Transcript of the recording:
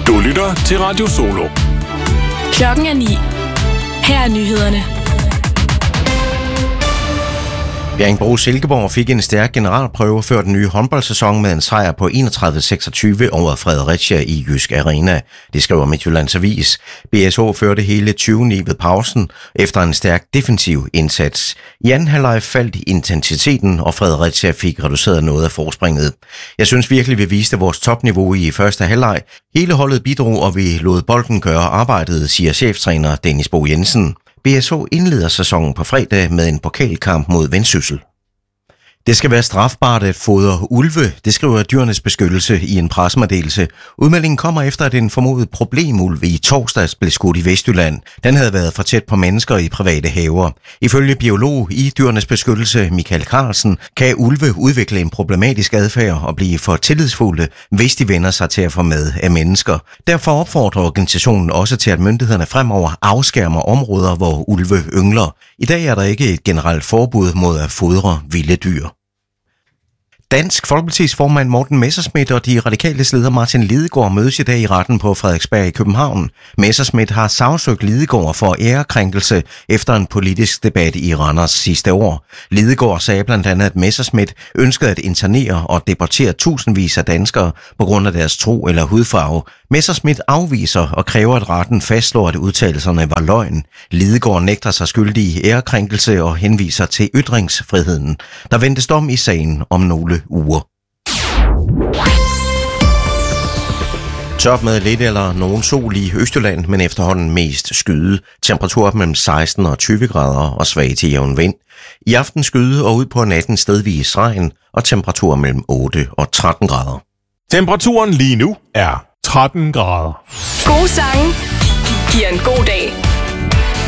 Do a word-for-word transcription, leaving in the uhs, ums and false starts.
Du lytter til Radio Solo. Klokken er ni. Her er nyhederne. Bjerringbro-Silkeborg fik en stærk generalprøve før den nye håndboldsæson med en sejr på enogtredive seksogtyve over Fredericia i Jysk Arena. Det skriver Midtjyllands Avis. B S H førte hele tyve ni ved pausen efter en stærk defensiv indsats. I anden halvleg faldt intensiteten, og Fredericia fik reduceret noget af forspringet. Jeg synes virkelig, vi viste vores topniveau i første halvleg. Hele holdet bidrog, og vi lod bolden gøre arbejdet, siger cheftræner Dennis Bo Jensen. B S H indleder sæsonen på fredag med en pokalkamp mod Vendsyssel. Det skal være strafbart at fodre ulve, det skriver Dyrenes Beskyttelse i en pressemeddelelse. Udmeldingen kommer efter, at en formodet problemulv i torsdags blev skudt i Vestjylland. Den havde været for tæt på mennesker i private haver. Ifølge biolog i Dyrenes Beskyttelse Michael Carlsen kan ulve udvikle en problematisk adfærd og blive for tillidsfulde, hvis de vender sig til at få med af mennesker. Derfor opfordrer organisationen også til, at myndighederne fremover afskærmer områder, hvor ulve yngler. I dag er der ikke et generelt forbud mod at fodre vilde dyr. Dansk Folkepartis formand Morten Messerschmidt og de radikales leder Martin Lidegaard mødes i dag i retten på Frederiksberg i København. Messerschmidt har sagsøgt Lidegaard for ærekrænkelse efter en politisk debat i Randers sidste år. Lidegaard sagde blandt andet, at Messerschmidt ønskede at internere og deportere tusindvis af danskere på grund af deres tro eller hudfarve. Messerschmidt afviser og kræver, at retten fastslår, at udtalelserne var løgn. Lidegaard nægter sig skyldig i ærekrænkelse og henviser til ytringsfriheden. Der ventes dom i sagen om nogle uger. Top med lidt eller nogen sol i Østjylland, men efterhånden mest skyde. Temperatur mellem seksten og tyve grader og svag til jævn vind. I aften skyde og ud på natten stedvis regn og temperatur mellem otte og tretten grader. Temperaturen lige nu er tretten grader. Gode sange giver en god dag.